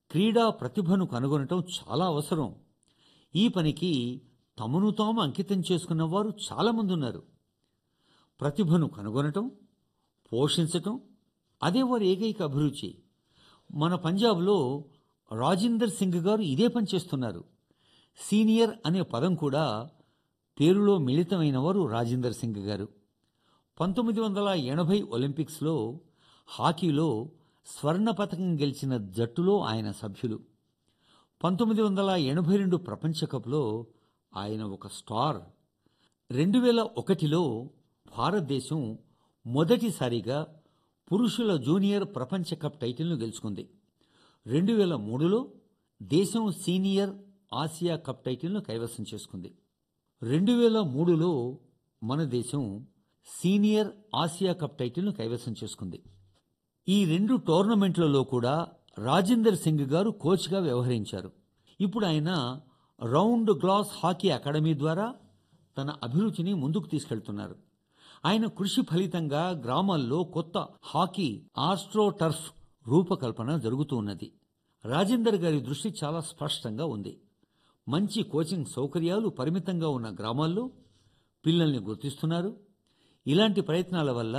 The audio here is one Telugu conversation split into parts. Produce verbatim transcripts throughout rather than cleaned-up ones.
క్రీడా ప్రతిభను కనుగొనటం చాలా అవసరం. ఈ పనికి తమను తాము అంకితం చేసుకున్న వారు చాలామంది ఉన్నారు. ప్రతిభను కనుగొనటం, పోషించటం అదే వారి ఏకైక అభిరుచి. మన పంజాబ్లో రాజిందర్ సింగ్ గారు ఇదే పని చేస్తున్నారు. సీనియర్ అనే పదం కూడా పేరులో మిళితమైన వారు రాజిందర్ సింగ్ గారు. పంతొమ్మిది వందల ఎనభై ఒలింపిక్స్లో హాకీలో స్వర్ణ పతకం గెలిచిన జట్టులో ఆయన సభ్యులు. పంతొమ్మిది వందల ఎనభై రెండు ప్రపంచ కప్లో ఆయన ఒక స్టార్. రెండు వేల ఒకటిలో భారతదేశం మొదటిసారిగా పురుషుల జూనియర్ ప్రపంచ కప్ టైటిల్ను గెలుచుకుంది. రెండు వేల మూడులో దేశం సీనియర్ ఆసియా కప్ టైటిల్ను కైవసం చేసుకుంది. రెండు వేల మూడులో మన దేశం సీనియర్ ఆసియా కప్ టైటిల్ను కైవసం చేసుకుంది. ఈ రెండు టోర్నమెంట్లలో కూడా రాజిందర్ సింగ్ గారు కోచ్గా వ్యవహరించారు. ఇప్పుడు ఆయన రౌండ్ గ్లాస్ హాకీ అకాడమీ ద్వారా తన అభిరుచిని ముందుకు తీసుకెళ్తున్నారు. ఆయన కృషి ఫలితంగా గ్రామాల్లో కొత్త హాకీ ఆస్ట్రో టర్ఫ్ రూపకల్పన జరుగుతూ ఉన్నది. రాజేందర్ గారి దృష్టి చాలా స్పష్టంగా ఉంది. మంచి కోచింగ్ సౌకర్యాలు పరిమితంగా ఉన్న గ్రామాల్లో పిల్లల్ని గుర్తిస్తున్నారు. ఇలాంటి ప్రయత్నాల వల్ల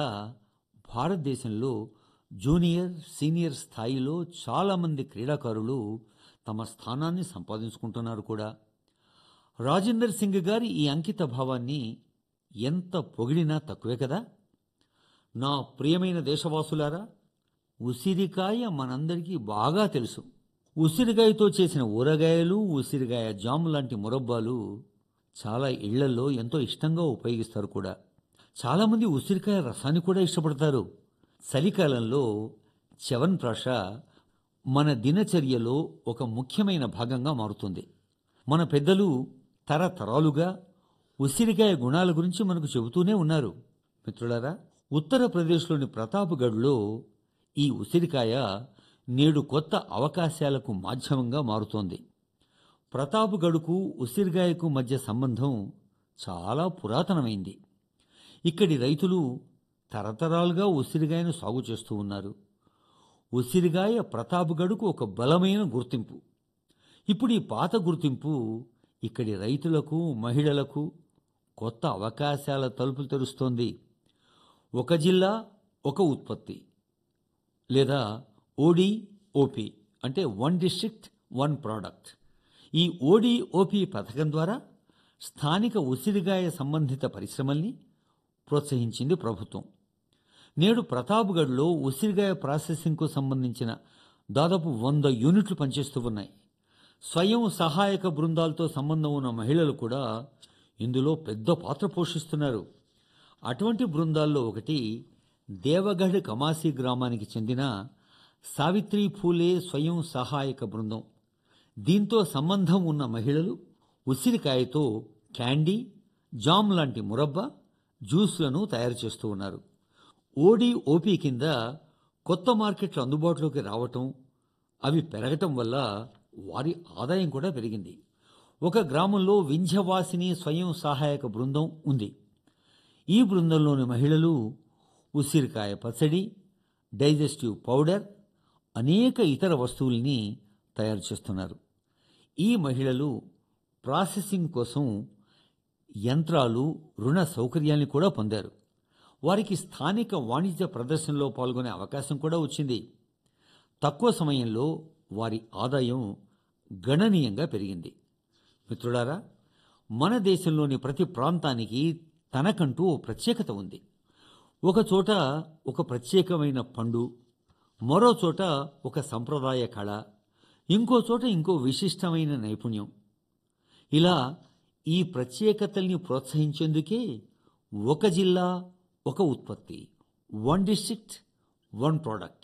భారతదేశంలో జూనియర్, సీనియర్ స్థాయిలో చాలామంది క్రీడాకారులు తమ స్థానాన్ని సంపాదించుకుంటున్నారు కూడా. రాజేందర్ సింగ్ గారి ఈ అంకిత భావాన్ని ఎంత పొగిడినా తక్కువే కదా. నా ప్రియమైన దేశవాసులారా, ఉసిరికాయ మనందరికీ బాగా తెలుసు. ఉసిరికాయతో చేసిన ఊరగాయలు, ఉసిరికాయ జామ్ లాంటి మురబ్బాలు చాలా ఇళ్లలో ఎంతో ఇష్టంగా ఉపయోగిస్తారు కూడా. చాలామంది ఉసిరికాయ రసాన్ని కూడా ఇష్టపడతారు. చలికాలంలో చ్యవన్ప్రాష మన దినచర్యలో ఒక ముఖ్యమైన భాగంగా మారుతుంది. మన పెద్దలు తరతరాలుగా ఉసిరికాయ గుణాల గురించి మనకు చెబుతూనే ఉన్నారు. మిత్రులారా, ఉత్తరప్రదేశ్లోని ప్రతాప్గఢ్లో ఈ ఉసిరికాయ నేడు కొత్త అవకాశాలకు మాధ్యమంగా మారుతోంది. ప్రతాప్గఢ్కు ఉసిరికాయకు మధ్య సంబంధం చాలా పురాతనమైంది. ఇక్కడి రైతులు తరతరాలుగా ఉసిరికాయను సాగు చేస్తూ ఉన్నారు. ఉసిరికాయ ప్రతాప్గఢ్కు ఒక బలమైన గుర్తింపు. ఇప్పుడు ఈ పాత గుర్తింపు ఇక్కడి రైతులకు, మహిళలకు కొత్త అవకాశాల తలుపులు తెరుస్తోంది. ఒక జిల్లా ఒక ఉత్పత్తి, లేదా ఓడిఓపి అంటే వన్ డిస్ట్రిక్ట్ వన్ ప్రోడక్ట్. ఈ ఓడిఓపి పథకం ద్వారా స్థానిక ఉసిరికాయ సంబంధిత పరిశ్రమల్ని ప్రోత్సహించింది ప్రభుత్వం. నేడు ప్రతాప్గఢ్లో ఉసిరికాయ ప్రాసెసింగ్కు సంబంధించిన దాదాపు వంద యూనిట్లు పనిచేస్తూ ఉన్నాయి. స్వయం సహాయక బృందాలతో సంబంధం ఉన్న మహిళలు కూడా ఇందులో పెద్ద పాత్ర పోషిస్తున్నారు. అటువంటి బృందాల్లో ఒకటి దేవగఢ్ కమాసి గ్రామానికి చెందిన సావిత్రి ఫూలే స్వయం సహాయక బృందం. దీంతో సంబంధం ఉన్న మహిళలు ఉసిరికాయతో క్యాండీ, జామ్ లాంటి మురబ్బా, జ్యూస్లను తయారు చేస్తూ ఉన్నారు. ఓడిఓపి కింద కొత్త మార్కెట్లు అందుబాటులోకి రావటం, అవి పెరగటం వల్ల వారి ఆదాయం కూడా పెరిగింది. ఒక గ్రామంలో వింధ్యవాసిని స్వయం సహాయక బృందం ఉంది. ఈ బృందంలోని మహిళలు ఉసిరికాయ పచ్చడి, డైజెస్టివ్ పౌడర్, అనేక ఇతర వస్తువుల్ని తయారు చేస్తున్నారు. ఈ మహిళలు ప్రాసెసింగ్ కోసం యంత్రాలు, రుణ సౌకర్యాన్ని కూడా పొందారు. వారికి స్థానిక వాణిజ్య ప్రదర్శనలో పాల్గొనే అవకాశం కూడా వచ్చింది. తక్కువ సమయంలో వారి ఆదాయం గణనీయంగా పెరిగింది. మిత్రులారా, మన దేశంలోని ప్రతి ప్రాంతానికి తనకంటూ ఓ ప్రత్యేకత ఉంది. ఒక చోట ఒక ప్రత్యేకమైన పండు, మరో చోట ఒక సంప్రదాయ కళ, ఇంకో చోట ఇంకో విశిష్టమైన నైపుణ్యం. ఇలా ఈ ప్రత్యేకతల్ని ప్రోత్సహించేందుకే ఒక జిల్లా ఒక ఉత్పత్తి, one district one product,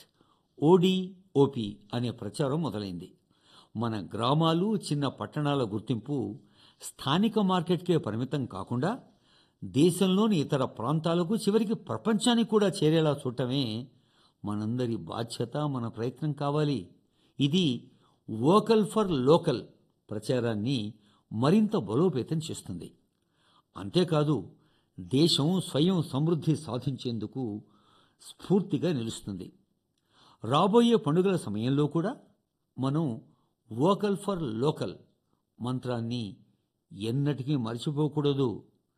ODOP అనే ప్రచారం మొదలైంది. మన గ్రామాలు, చిన్న పట్టణాల గుర్తింపు స్థానిక మార్కెట్కే పరిమితం కాకుండా దేశంలోని ఇతర ప్రాంతాలకు, చివరికి ప్రపంచానికి కూడా చేరేలా చూడటమే మనందరి బాధ్యత, మన ప్రయత్నం కావాలి. ఇది వోకల్ ఫర్ లోకల్ ప్రచారాన్ని మరింత బలోపేతం చేస్తుంది. అంతేకాదు, దేశం స్వయం సమృద్ధి సాధించేందుకు స్ఫూర్తిగా నిలుస్తుంది. రాబోయే పండుగల సమయంలో కూడా మనం వోకల్ ఫర్ లోకల్ మంత్రాన్ని ఎన్నటికీ మర్చిపోకూడదు.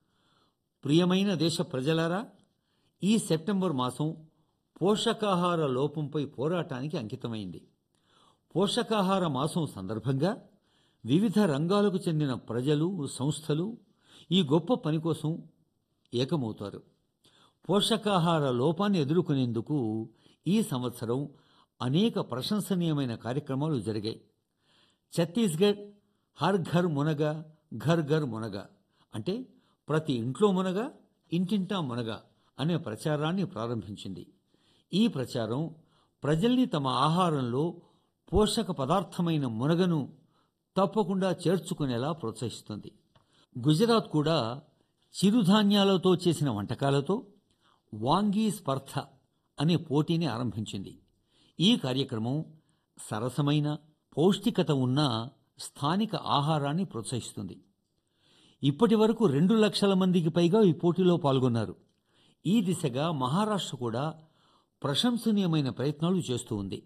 ప్రియమైన దేశ ప్రజలారా, ఈ సెప్టెంబర్ మాసం పోషకాహార లోపంపై పోరాటానికి అంకితమైంది. పోషకాహార మాసం సందర్భంగా వివిధ రంగాలకు చెందిన ప్రజలు, సంస్థలు ఈ గొప్ప పని కోసం ఏకమవుతారు. పోషకాహార లోపాన్ని ఎదుర్కొనేందుకు ఈ సంవత్సరం అనేక ప్రశంసనీయమైన కార్యక్రమాలు జరిగాయి. ఛత్తీస్గఢ్ హర్ ఘర్ మునగ, ఘర్ ఘర్ మునగ అంటే ప్రతి ఇంట్లో మునగ, ఇంటింటా మునగ అనే ప్రచారాన్ని ప్రారంభించింది. ఈ ప్రచారం ప్రజల్ని తమ ఆహారంలో పోషక పదార్థమైన మునగను తప్పకుండా చేర్చుకునేలా ప్రోత్సహిస్తుంది. గుజరాత్ కూడా చిరుధాన్యాలతో చేసిన వంటకాలతో వాంగీ స్పర్ధ అనే పోటీని ఆరంభించింది. ఈ కార్యక్రమం సరసమైన పౌష్టికత ఉన్న స్థానిక ఆహారాన్ని ప్రోత్సహిస్తుంది. ఇప్పటి వరకు రెండు లక్షల మందికి పైగా ఈ పోటీలో పాల్గొన్నారు. ఈ దిశగా మహారాష్ట్ర కూడా ప్రశంసనీయమైన ప్రయత్నాలు చేస్తూ ఉంది.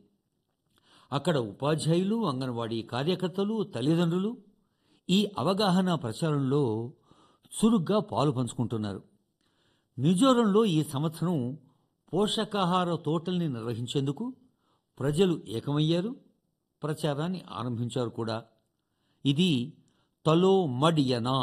అక్కడ ఉపాధ్యాయులు, అంగన్వాడీ కార్యకర్తలు, తల్లిదండ్రులు ఈ అవగాహన ప్రచారంలో చురుగ్గా పాలు పంచుకుంటున్నారు. మిజోరంలో ఈ సంవత్సరం పోషకాహార తోటల్ని నిర్వహించేందుకు ప్రజలు ఏకమయ్యారు, ప్రచారాన్ని ఆరంభించారు కూడా. ఇది తలో మడ్యనా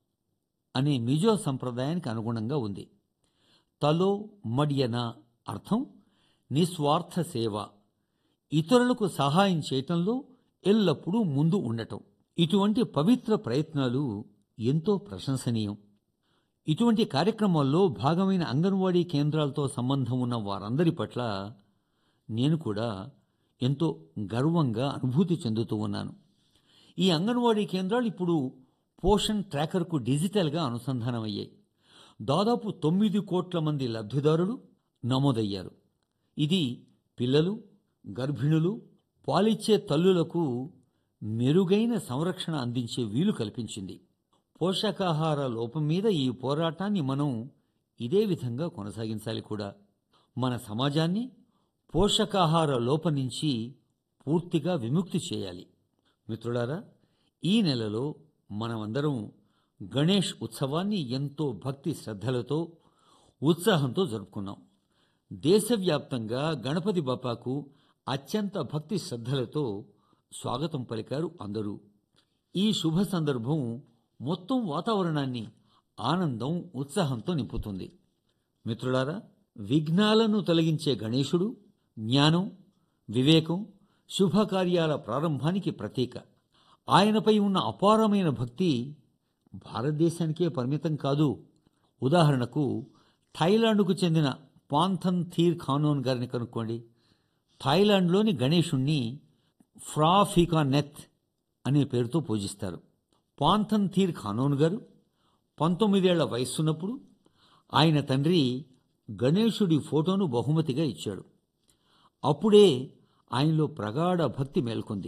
అనే మిజో సంప్రదాయానికి అనుగుణంగా ఉంది. తలో మడ్యనా అర్థం నిస్వార్థ సేవ, ఇతరులకు సహాయం చేయటంలో ఎల్లప్పుడూ ముందు ఉండటం. ఇటువంటి పవిత్ర ప్రయత్నాలు ఎంతో ప్రశంసనీయం. ఇటువంటి కార్యక్రమాల్లో భాగమైన అంగన్వాడీ కేంద్రాలతో సంబంధం ఉన్న వారందరి పట్ల నేను కూడా ఎంతో గర్వంగా అనుభూతి చెందుతూ ఉన్నాను. ఈ అంగన్వాడీ కేంద్రాలు ఇప్పుడు పోషణ్ ట్రాకర్కు డిజిటల్గా అనుసంధానమయ్యాయి. దాదాపు తొమ్మిది కోట్ల మంది లబ్ధిదారులు నమోదయ్యారు. ఇది పిల్లలు, గర్భిణులు, పాలిచ్చే తల్లులకు మెరుగైన సంరక్షణ అందించే వీలు కల్పించింది. పోషకాహార లోపం మీద ఈ పోరాటాన్ని మనం ఇదే విధంగా కొనసాగించాలి కూడా. మన సమాజాన్ని పోషకాహార లోపం నుంచి పూర్తిగా విముక్తి చేయాలి. మిత్రులారా, ఈ నెలలో మనమందరం గణేష్ ఉత్సవాన్ని ఎంతో భక్తి శ్రద్ధలతో, ఉత్సాహంతో జరుపుకున్నాం. దేశవ్యాప్తంగా గణపతి బప్పాకు అత్యంత భక్తి శ్రద్ధలతో స్వాగతం పలికారు అందరూ. ఈ శుభ సందర్భం మొత్తం వాతావరణాన్ని ఆనందం, ఉత్సాహంతో నింపుతుంది. మిత్రులారా, విఘ్నాలను తొలగించే గణేశుడు జ్ఞానం, వివేకం, శుభకార్యాల ప్రారంభానికి ప్రతీక. ఆయనపై ఉన్న అపారమైన భక్తి భారతదేశానికే పరిమితం కాదు. ఉదాహరణకు థాయిలాండ్కు చెందిన పాంథన్ థీర్ ఖానోన్ గారిని కనుక్కోండి. థాయిలాండ్లోని గణేశుణ్ణి ఫ్రా ఫికానెత్ అనే పేరుతో పూజిస్తారు. పాంథన్ థీర్ ఖానోన్ గారు పంతొమ్మిదేళ్ల వయస్సున్నప్పుడు ఆయన తండ్రి గణేశుడి ఫోటోను బహుమతిగా ఇచ్చాడు. అప్పుడే ఆయనలో ప్రగాఢ భక్తి మేల్కొంది.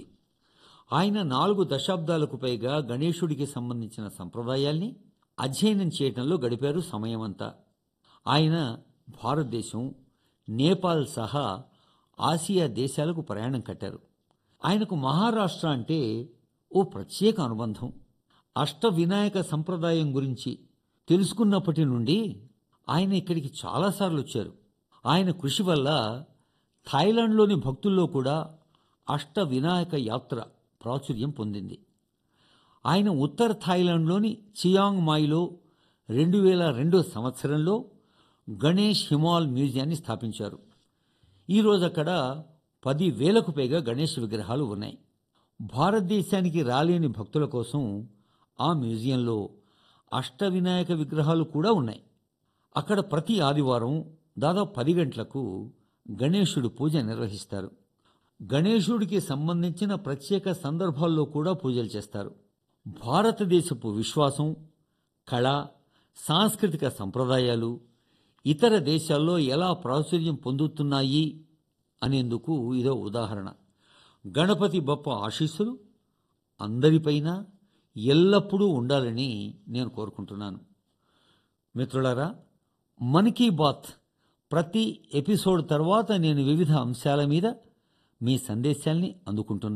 ఆయన నాలుగు దశాబ్దాలకు పైగా గణేశుడికి సంబంధించిన సంప్రదాయాల్ని అధ్యయనం చేయడంలో గడిపారు సమయమంతా. ఆయన భారతదేశం, నేపాల్ సహా ఆసియా దేశాలకు ప్రయాణం కట్టారు. ఆయనకు మహారాష్ట్ర అంటే ఓ ప్రత్యేక అనుబంధం. అష్ట వినాయక సంప్రదాయం గురించి తెలుసుకున్నప్పటి నుండి ఆయన ఇక్కడికి చాలాసార్లు వచ్చారు. ఆయన కృషి వల్ల థాయిలాండ్లోని భక్తుల్లో కూడా అష్ట వినాయక యాత్ర ప్రాచుర్యం పొందింది. ఆయన ఉత్తర థాయిలాండ్లోని చియాంగ్ మాయిలో రెండు వేల రెండో సంవత్సరంలో గణేష్ హిమాల్ మ్యూజియాన్ని స్థాపించారు. ఈరోజు అక్కడ పది వేలకు పైగా గణేష్ విగ్రహాలు ఉన్నాయి. భారతదేశానికి రాలేని భక్తుల కోసం ఆ మ్యూజియంలో అష్టవినాయక విగ్రహాలు కూడా ఉన్నాయి. అక్కడ ప్రతి ఆదివారం దాదాపు పది గంటలకు గణేశుడి పూజ నిర్వహిస్తారు. గణేశుడికి సంబంధించిన ప్రత్యేక సందర్భాల్లో కూడా పూజలు చేస్తారు. భారతదేశపు విశ్వాసం, కళ, సాంస్కృతిక సంప్రదాయాలు ఇతర దేశాల్లో ఎలా ప్రాచుర్యం పొందుతున్నాయి అనేందుకు ఇదో ఉదాహరణ. గణపతి బప్ప ఆశీస్సులు అందరిపైన ఎల్లప్పుడూ ఉండాలని నేను కోరుకుంటున్నాను. మిత్రులారా, మన్ కీ బాత్ ప్రతి ఎపిసోడ్ తర్వాత నేను వివిధ అంశాల మీద మీ సందేశాల్ని అందుకుంటున్నాను.